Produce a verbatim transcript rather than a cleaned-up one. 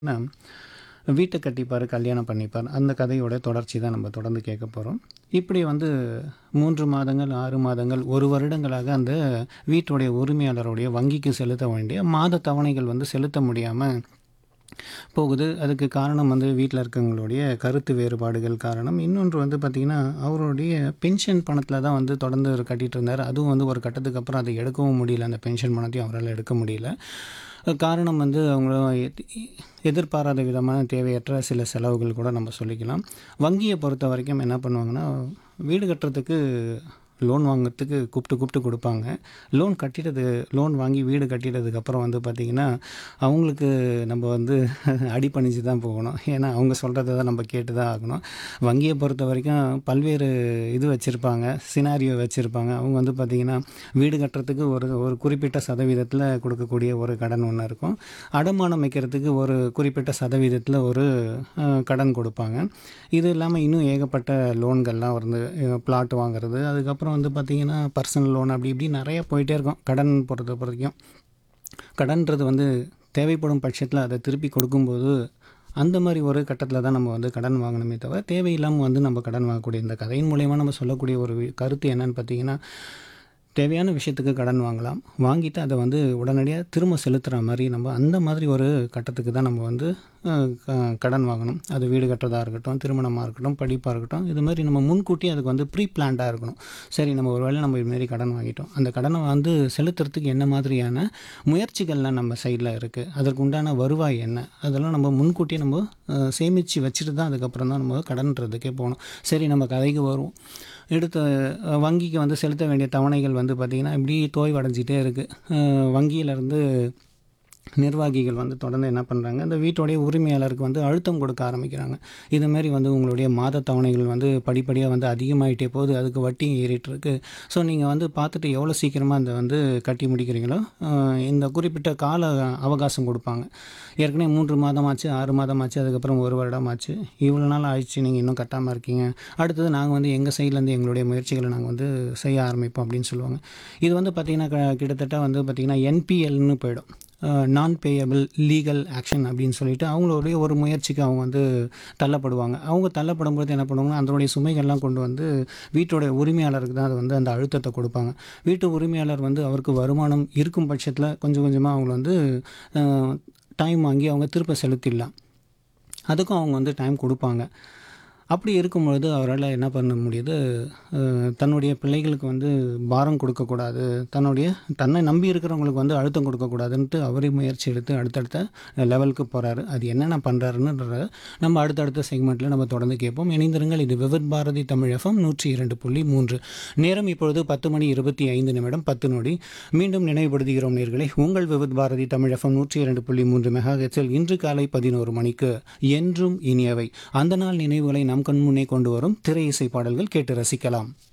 னா, வீட்ட கட்டிப்பாரு, கல்யாணம் பண்ணிப்பார். அந்த கதையோட தொடர்ச்சி தான் நம்ம தொடர்ந்து கேட்க போறோம். இப்படி வந்து மூன்று மாதங்கள், ஆறு மாதங்கள், ஒரு வருடங்களாக அந்த வீட்டுடைய உரிமையாளருடைய வங்கிக்கு செலுத்த வேண்டிய மாத தவணைகள் வந்து செலுத்த முடியாம போகுது. அதுக்கு காரணம் வந்து வீட்ல இருக்கவங்களுடைய கருத்து வேறுபாடுகள் காரணம். இன்னொன்று வந்து பார்த்தீங்கன்னா, அவருடைய பென்ஷன் பணத்தில தான் வந்து தொடர்ந்து அவரு கட்டிட்டு இருந்தாரு. அதுவும் வந்து ஒரு கட்டத்துக்கு அப்புறம் அத எடுக்கவும் முடியல. அந்த பென்ஷன் பணத்தையும் அவரால எடுக்க முடியல. காரணம் வந்து அவங்க எத் எதிர்பாராத விதமான தேவையற்ற சில செலவுகள் கூட நம்ம சொல்லிக்கலாம். வங்கிய பொறுத்தவரைக்கும் என்ன பண்ணுவாங்கன்னா, வீடு கட்டுறதுக்கு லோன் வாங்குறதுக்கு கூப்பிட்டு கூப்பிட்டு குடுப்பாங்க. லோன் கட்டிட்டது லோன் வாங்கி வீடு கட்டிட்டதுக்கப்புறம் வந்து பார்த்தீங்கன்னா, அவங்களுக்கு நம்ம வந்து அடிபணிஞ்சு தான் போகணும். ஏன்னா, அவங்க சொல்றத தான் நம்ம கேட்டு தான் ஆகணும். வங்கிய பொறுத்தவரைக்கும் பல்வேறு இது வச்சிருப்பாங்க. சினாரியோ வச்சிருப்பாங்க. அவங்க வந்து பார்த்தீங்கன்னா, வீடு கட்டுறதுக்கு ஒரு ஒரு குறிப்பிட்ட சதவீதத்தில கொடுக்கக்கூடிய ஒரு கடன் ஒண்ணு இருக்கும். அடமானம் வைக்கிறதுக்கு ஒரு குறிப்பிட்ட சதவீதத்தில ஒரு அ கடன் கொடுப்பாங்க. இது இல்லாம இன்னும் ஏகப்பட்ட லோன்கள்லாம் வந்து பிளாட் வாங்குறது, அதுக்கப்புறம் வந்து பார்த்தீங்கன்னா, பர்சனல் லோன் அப்படி இப்படி நெறைய போயிட்டே இருக்கும். கடன் பொறுத்த வரைக்கும். கடன்றது வந்து தேவைப்படும் பட்சத்தில அத திருப்பி கொடுக்கும்போது, அந்த மாரி ஒரு கட்டத்தில தான் நம்ம வந்து கடன் வாங்கணுமே தவிர, தேவையில்லாம வந்து நம்ம கடன் வாங்கக்கூடிய இந்த கதையின் மூலியமா நம்ம சொல்லக்கூடிய ஒரு கருத்து என்னன்னு பார்த்தீங்கன்னா, தேவையான விஷயத்துக்கு கடன் வாங்கலாம். வாங்கிட்டு அத வந்து உடனடியா திரும்ப செலுத்துற மாரி நம்ம அந்த மாதிரி ஒரு கட்டத்துக்கு தான் நம்ம வந்து அ க கடன் வாங்கணும். அது வீடு கட்டுறதா இருக்கட்டும், திருமணமா இருக்கட்டும், படிப்பா இருக்கட்டும். இது மாரி நம்ம முன்கூட்டியே அதுக்கு வந்து ப்ரீ பிளான்டா இருக்கணும். சரி நம்ம ஒரு வேளை நம்ம இது மாரி கடன் வாங்கிட்டோம். அந்த கடன வந்து செலுத்துறதுக்கு என்ன மாதிரியான முயற்சிகள்லாம் நம்ம சைட்ல இருக்கு? அதற்கு உண்டான வருவாய் என்ன? அதெல்லாம் நம்ம முன்கூட்டியே நம்ம அ சேமிச்சு வச்சுட்டு தான் அதுக்கப்புறம் தான் நம்ம கடன்றதுக்கே போணும். சரி நம்ம கதைக்கு வருவோம். எடுத்த வங்கிக்கு வந்து செலுத்த வேண்டிய தவணைகள் வந்து பார்த்தீங்கன்னா, இப்படி தோய்வடைஞ்சிட்டே இருக்கு. அ வங்கியிலருந்து நிர்வாகிகள் வந்து தொடர்ந்து என்ன பண்றாங்க, அந்த வீட்டுடைய உரிமையாளருக்கு வந்து அழுத்தம் கொடுக்க ஆரம்பிக்கிறாங்க. இது மாரி வந்து உங்களுடைய மாத தவணைகள் வந்து படிப்படியா வந்து அதிகமாயிட்டே போகுது. அதுக்கு வட்டியும் ஏறிட்டுருக்கு. ஸோ நீங்க வந்து பார்த்துட்டு எவ்வளோ சீக்கிரமா அத வந்து கட்டி முடிக்கிறீங்களோ, அ இந்த குறிப்பிட்ட கால அவகாசம் குடுப்பாங்க. ஏற்கனவே மூன்று மாதம் ஆச்சு, ஆறு மாதம் ஆச்சு, அதுக்கப்புறம் ஒரு வருடம் ஆச்சு. இவ்வளோ நாள் ஆயிடுச்சு நீங்க இன்னும் கட்டாம இருக்கீங்க. அடுத்தது நாங்க வந்து எங்க சைட்லேருந்து எங்களுடைய முயற்சிகள நாங்க வந்து செய்ய ஆரம்பிப்போம் அப்படின்னு சொல்லுவாங்க. இது வந்து பார்த்தீங்கன்னா, க கிட்டத்தட்ட வந்து பார்த்தீங்கன்னா, என்பிஎல்ன்னு போயிடும். அ நான் பேயபிள் லீகல் ஆக்ஷன் அப்படின்னு சொல்லிட்டு அவங்களுடைய ஒரு முயற்சிக்கு அவங்க வந்து தள்ளப்படுவாங்க. அவங்க தள்ளப்படும்போது என்ன பண்ணுவாங்கன்னா, அதனுடைய சுமைகள்லாம் கொண்டு வந்து வீட்டுடைய உரிமையாளருக்கு தான் அது வந்து அந்த அழுத்தத்த கொடுப்பாங்க. வீட்டு உரிமையாளர் வந்து அவருக்கு வருமானம் இருக்கும் பட்சத்தில கொஞ்சம் கொஞ்சமா அவங்கள வந்து அ டைம் வாங்கி அவங்க திருப்ப செலுத்திடலாம். அதுக்கும் அவங்க வந்து டைம் குடுப்பாங்க. அப்படி இருக்கும்பொழுது அவரால என்ன பண்ண முடியுது, அ தன்னுடைய பிள்ளைகளுக்கு வந்து பாரம் கொடுக்கக்கூடாது. தன்னுடைய தன்னை நம்பி இருக்கிறவங்களுக்கு வந்து அழுத்தம் கொடுக்கக்கூடாதுன்ட்டு அவரே முயற்சி எடுத்து அடுத்தடுத்த லெவலுக்கு போறாரு. அது என்னென்ன பண்றாருன்றத நம்ம அடுத்தடுத்த செக்மெண்ட்ல நம்ம தொடர்ந்து கேட்போம். இணைந்திருங்கள். இது விவித் பாரதி தமிழ் எஃப்எம் நூற்று இரண்டு புள்ளி மூன்று. நேரம் இப்பொழுது பத்து மணி இருபத்தி ஐந்து நிமிடம் பத்து நொடி. மீண்டும் நினைவுபடுத்துகிறோம் நேயர்களே, உங்கள் விவித் பாரதி தமிழ் எஃப்எம் நூற்று இரண்டு புள்ளி மூன்று மெகாஹெர்ட்ஸில் இன்று காலை பதினொரு மணிக்கு என்றும் இனியவை. அந்த நாள் நினைவுகளை நம் கண் முன்னே கொண்டு வரும் திரை இசை பாடல்கள் கேட்டு ரசிக்கலாம்.